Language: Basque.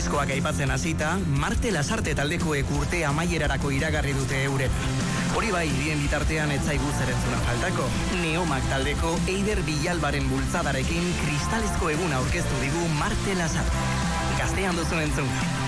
diskoak aipatzen hasita, Marte Lasarte taldekoek urte amaierarako iragarri dute euren. Hori bai, bien bitartean ez zaigu zerentzuna faltako. Neomak taldeko Eider Bilalbaren bultzadarekin kristalezko eguna aurkeztu digu Marte Lasarte. Gaztean duzun entzun.